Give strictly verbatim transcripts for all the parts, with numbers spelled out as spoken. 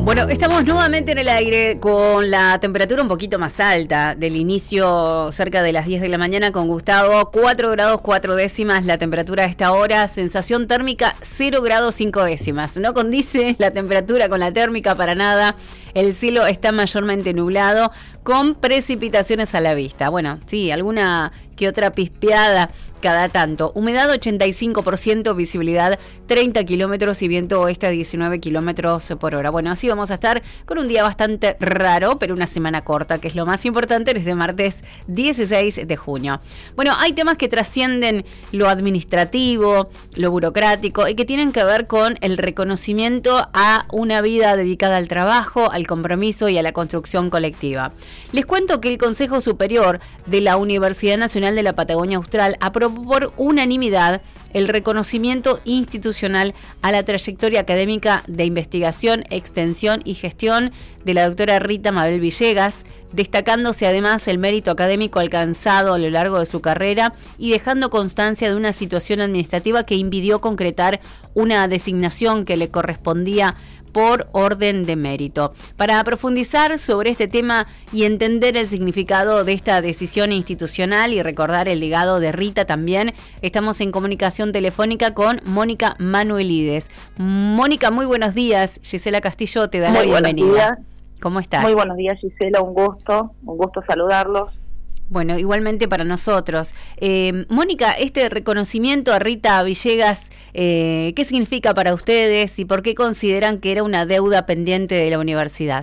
Bueno, estamos nuevamente en el aire con la temperatura un poquito más alta del inicio, cerca de las diez de la mañana con Gustavo, cuatro grados cuatro décimas la temperatura a esta hora, sensación térmica cero grados cinco décimas. No condice la temperatura con la térmica para nada, el cielo está mayormente nublado con precipitaciones a la vista. Bueno, sí, alguna que otra pispeada cada tanto. Humedad ochenta y cinco por ciento, visibilidad treinta kilómetros y viento oeste a diecinueve kilómetros por hora. Bueno, así vamos a estar con un día bastante raro, pero una semana corta, que es lo más importante, desde martes dieciséis de junio. Bueno, hay temas que trascienden lo administrativo, lo burocrático y que tienen que ver con el reconocimiento a una vida dedicada al trabajo, al compromiso y a la construcción colectiva. Les cuento que el Consejo Superior de la Universidad Nacional de la Patagonia Austral aprobó por unanimidad el reconocimiento institucional a la trayectoria académica de investigación, extensión y gestión de la doctora Rita Mabel Villegas, destacándose además el mérito académico alcanzado a lo largo de su carrera y dejando constancia de una situación administrativa que impidió concretar una designación que le correspondía por orden de mérito. Para profundizar sobre este tema y entender el significado de esta decisión institucional y recordar el legado de Rita también, estamos en comunicación telefónica con Mónica Manuelides. Mónica, muy buenos días. Gisela Castillo te da la bienvenida. ¿Cómo estás? Muy buenos días, Gisela, un gusto, un gusto saludarlos. Bueno, igualmente para nosotros. Eh, Mónica, este reconocimiento a Rita Villegas, eh, ¿qué significa para ustedes y por qué consideran que era una deuda pendiente de la universidad?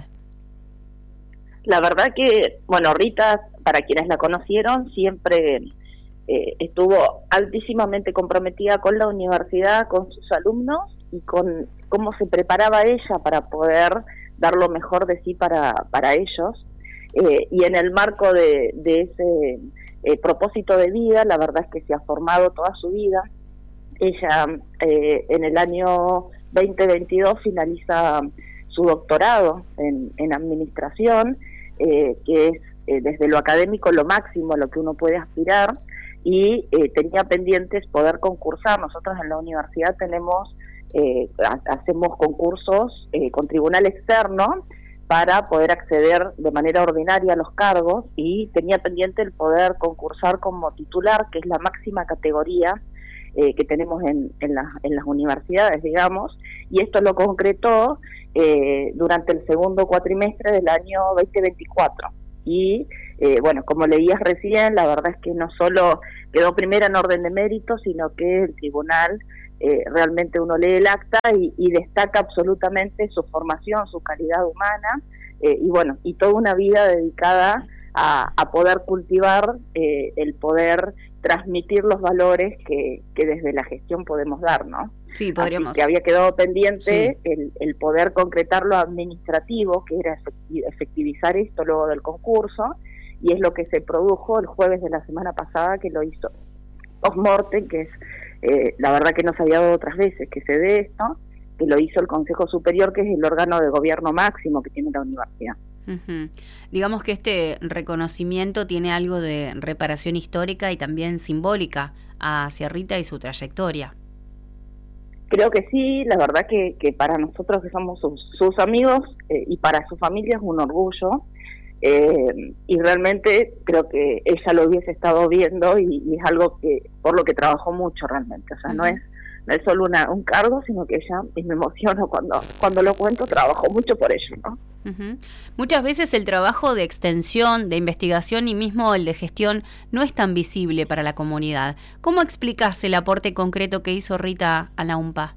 La verdad que, bueno, Rita, para quienes la conocieron, siempre eh, estuvo altísimamente comprometida con la universidad, con sus alumnos y con cómo se preparaba ella para poder dar lo mejor de sí para, para ellos. Eh, y en el marco de, de ese eh, propósito de vida, la verdad es que se ha formado toda su vida. Ella eh, en el año veinte veintidós finaliza su doctorado en, en administración, eh, que es eh, desde lo académico lo máximo a lo que uno puede aspirar, y eh, tenía pendientes poder concursar. Nosotros en la universidad tenemos eh, hacemos concursos eh, con tribunal externo para poder acceder de manera ordinaria a los cargos, y tenía pendiente el poder concursar como titular, que es la máxima categoría eh, que tenemos en, en, la, en las universidades, digamos, y esto lo concretó eh, durante el segundo cuatrimestre del año veinte veinticuatro. Y eh, bueno, como leías recién, la verdad es que no solo quedó primera en orden de mérito, sino que el tribunal Eh, realmente uno lee el acta y, y destaca absolutamente su formación, su calidad humana, eh, y bueno, y toda una vida dedicada a, a poder cultivar, eh, el poder transmitir los valores que, que desde la gestión podemos dar, ¿no? Sí, podríamos. Así que había quedado pendiente sí. el, el poder concretar lo administrativo, que era efectivizar esto luego del concurso, y es lo que se produjo el jueves de la semana pasada, que lo hizo post-mortem, que es Eh, la verdad que no se había dado otras veces que se dé esto, que lo hizo el Consejo Superior, que es el órgano de gobierno máximo que tiene la universidad. Uh-huh. Digamos que este reconocimiento tiene algo de reparación histórica y también simbólica hacia Rita y su trayectoria. Creo que sí, la verdad que, que para nosotros que somos sus, sus amigos eh, y para su familia es un orgullo. Eh, y realmente creo que ella lo hubiese estado viendo y, y es algo que por lo que trabajó mucho realmente, o sea, uh-huh. no es no es solo una, un cargo, sino que ella, y me emociono cuando cuando lo cuento, trabajó mucho por ello, ¿no? Uh-huh. Muchas veces el trabajo de extensión, de investigación y mismo el de gestión no es tan visible para la comunidad. ¿Cómo explicás el aporte concreto que hizo Rita a la UNPA?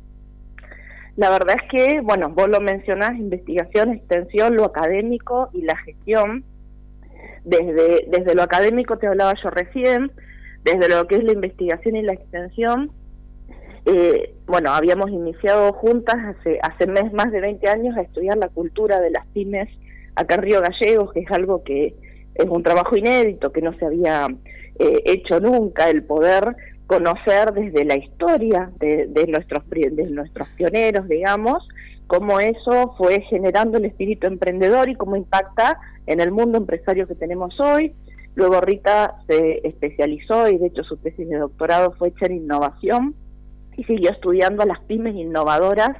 La verdad es que, bueno, vos lo mencionás, investigación, extensión, lo académico y la gestión. Desde, desde lo académico te hablaba yo recién, desde lo que es la investigación y la extensión, eh, bueno, habíamos iniciado juntas hace, hace mes, más de veinte años a estudiar la cultura de las pymes acá en Río Gallegos, que es algo que es un trabajo inédito, que no se había eh, hecho nunca, el poder conocer desde la historia de, de nuestros de nuestros pioneros, digamos, cómo eso fue generando el espíritu emprendedor y cómo impacta en el mundo empresario que tenemos hoy. Luego Rita se especializó y de hecho su tesis de doctorado fue hecha en innovación y siguió estudiando a las pymes innovadoras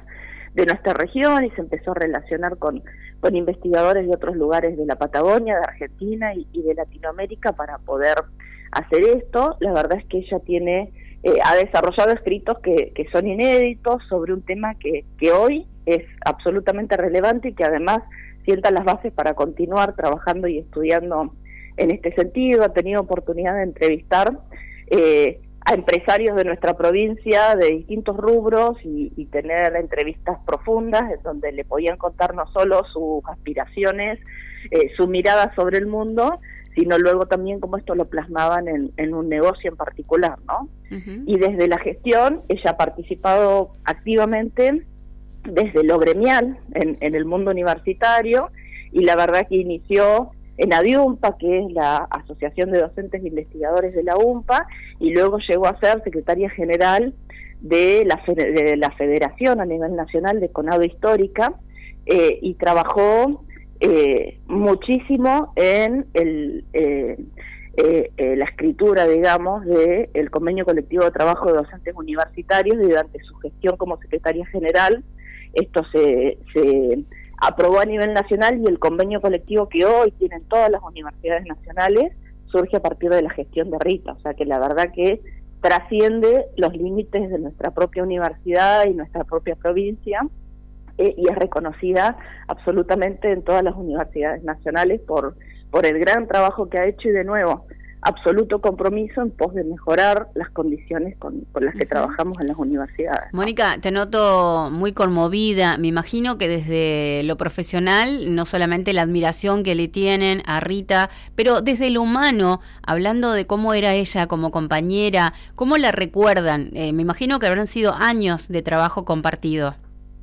de nuestra región y se empezó a relacionar con, con investigadores de otros lugares de la Patagonia, de Argentina y, y de Latinoamérica para poder hacer esto. La verdad es que ella tiene, eh, ha desarrollado escritos que, que son inéditos sobre un tema que, que hoy es absolutamente relevante y que además sienta las bases para continuar trabajando y estudiando en este sentido. Ha tenido oportunidad de entrevistar eh, a empresarios de nuestra provincia de distintos rubros y, y tener entrevistas profundas en donde le podían contar no solo sus aspiraciones, eh, su mirada sobre el mundo, sino luego también cómo esto lo plasmaban en, en un negocio en particular, ¿no? Uh-huh. Y desde la gestión, ella ha participado activamente desde lo gremial en, en el mundo universitario, y la verdad que inició en ADIUMPA, que es la Asociación de Docentes e Investigadores de la UMPA, y luego llegó a ser secretaria general de la, de la Federación a nivel nacional de CONADO Histórica, eh, y trabajó eh, muchísimo en el, eh, eh, eh, la escritura, digamos, del Convenio Colectivo de Trabajo de Docentes Universitarios, y durante su gestión como secretaria general, esto se... se aprobó a nivel nacional, y el convenio colectivo que hoy tienen todas las universidades nacionales surge a partir de la gestión de Rita, o sea que la verdad que trasciende los límites de nuestra propia universidad y nuestra propia provincia, eh, y es reconocida absolutamente en todas las universidades nacionales por, por el gran trabajo que ha hecho, y de nuevo, absoluto compromiso en pos de mejorar las condiciones con, con las que uh-huh. trabajamos en las universidades. Mónica, te noto muy conmovida. Me imagino que desde lo profesional, no solamente la admiración que le tienen a Rita, pero desde lo humano, hablando de cómo era ella como compañera, ¿cómo la recuerdan? Eh, me imagino que habrán sido años de trabajo compartido.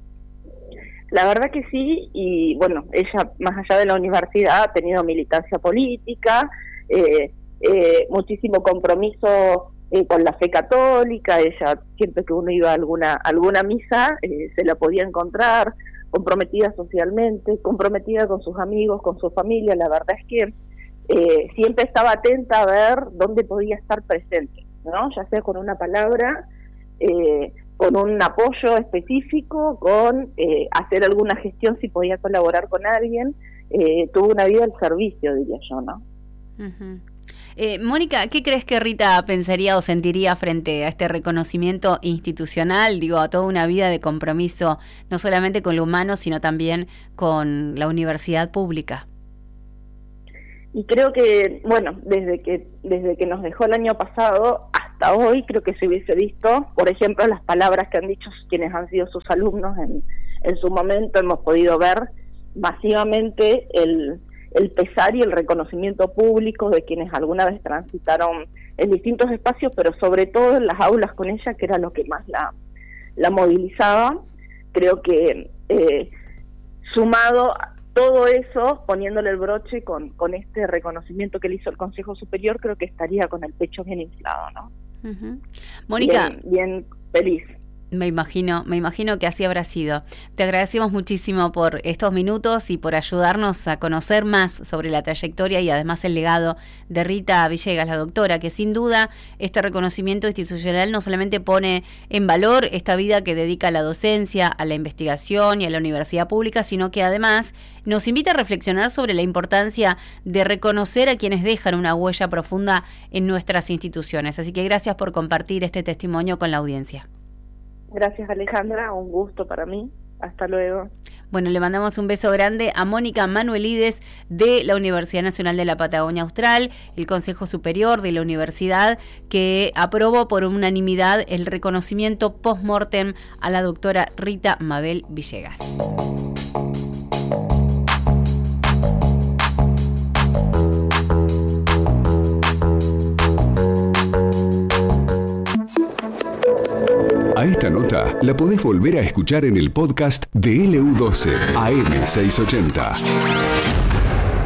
La verdad que sí, y bueno, ella más allá de la universidad ha tenido militancia política, eh, Eh, muchísimo compromiso eh, con la fe católica. Ella, siempre que uno iba a alguna alguna misa, eh, se la podía encontrar, comprometida socialmente, comprometida con sus amigos, con su familia. La verdad es que eh, siempre estaba atenta a ver dónde podía estar presente, ¿no? Ya sea con una palabra, eh, con un apoyo específico, con eh, hacer alguna gestión si podía colaborar con alguien. Eh, tuvo una vida al servicio, diría yo, ¿no? Uh-huh. Eh, Mónica, ¿qué crees que Rita pensaría o sentiría frente a este reconocimiento institucional? Digo, a toda una vida de compromiso, no solamente con lo humano, sino también con la universidad pública. Y creo que, bueno, desde que desde que nos dejó el año pasado hasta hoy, creo que se hubiese visto, por ejemplo, las palabras que han dicho quienes han sido sus alumnos en, en su momento. Hemos podido ver masivamente el... el pesar y el reconocimiento público de quienes alguna vez transitaron en distintos espacios, pero sobre todo en las aulas con ella, que era lo que más la, la movilizaba. Creo que eh, sumado a todo eso, poniéndole el broche con, con este reconocimiento que le hizo el Consejo Superior, creo que estaría con el pecho bien inflado, ¿no? Uh-huh. Mónica, bien, bien feliz. Me imagino, me imagino que así habrá sido. Te agradecemos muchísimo por estos minutos y por ayudarnos a conocer más sobre la trayectoria y además el legado de Rita Villegas, la doctora, que sin duda este reconocimiento institucional no solamente pone en valor esta vida que dedica a la docencia, a la investigación y a la universidad pública, sino que además nos invita a reflexionar sobre la importancia de reconocer a quienes dejan una huella profunda en nuestras instituciones. Así que gracias por compartir este testimonio con la audiencia. Gracias, Alejandra, un gusto para mí. Hasta luego. Bueno, le mandamos un beso grande a Mónica Manuelides de la Universidad Nacional de la Patagonia Austral, el Consejo Superior de la Universidad, que aprobó por unanimidad el reconocimiento post-mortem a la doctora Rita Mabel Villegas. A esta nota la podés volver a escuchar en el podcast de L U doce A M seiscientos ochenta.